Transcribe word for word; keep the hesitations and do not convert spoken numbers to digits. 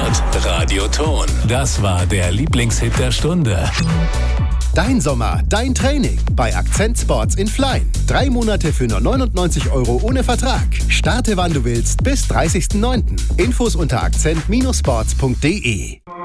Sport, Radioton. Das war der Lieblingshit der Stunde. Dein Sommer, dein Training bei Akzent Sports in Flein. Drei Monate für nur neunundneunzig Euro ohne Vertrag. Starte wann du willst bis dreißigsten neunten Infos unter akzent Bindestrich sports punkt de.